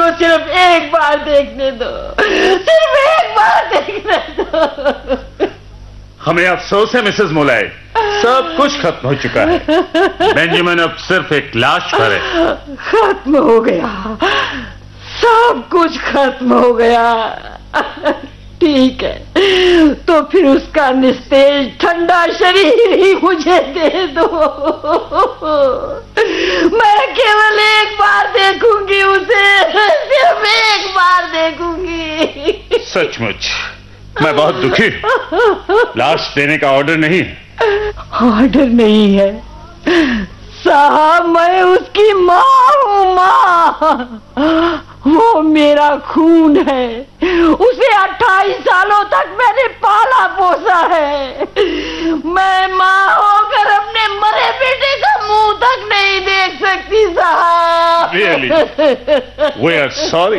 मुझको सिर्फ एक बार देखने दो, सिर्फ एक बार देखने दो। हमें अफसोस है मिसेस मोलाई, सब कुछ खत्म हो चुका है। बेंजामिन अब सिर्फ एक लाश पर है। खत्म हो गया, सब कुछ खत्म हो गया। ठीक है, तो फिर उसका निस्तेज ठंडा शरीर ही मुझे दे दो। मैं केवल एक बार देखूंगी उसे, सिर्फ एक बार देखूंगी। सचमुच मैं बहुत दुखी। लाश देने का ऑर्डर नहीं है। ऑर्डर नहीं है साहब, मैं उसकी माँ हूँ। माँ, वो मेरा खून है। उसे 28 सालों तक मैंने पाला पोसा है। मैं माँ होकर अपने मरे बेटे का मुंह तक नहीं देख सकती साहब। Really? We are sorry.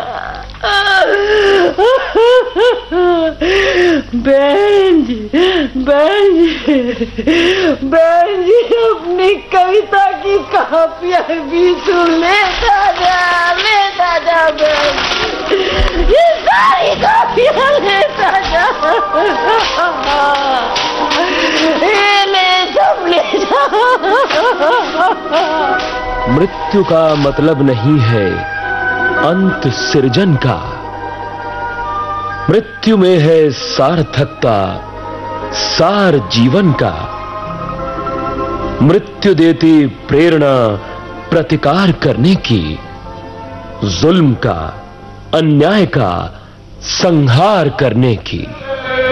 बहन जी, बहन जी, बहन जी, अपनी कविता की कापियां भी सुन लेता जा बहन, ये सारी कापियां लेता जा, ये ले सब ले जा। मृत्यु का मतलब नहीं है अंत सृजन का, मृत्यु में है सार्थकता सार जीवन का। मृत्यु देती प्रेरणा प्रतिकार करने की, जुल्म का अन्याय का संहार करने की।